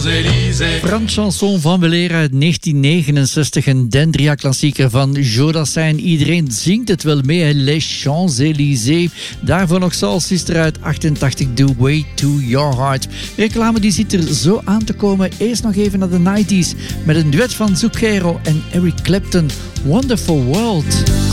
Champs-Élysées. Frans chanson van weleer uit 1969. Een Dendria-klassieker van Joe Dassin. Iedereen zingt het wel mee, Les Champs-Élysées. Daarvoor nog Soul Sister uit 88, The Way to Your Heart. Reclame die zit er zo aan te komen. Eerst nog even naar de 90s met een duet van Zucchero en Eric Clapton. Wonderful World.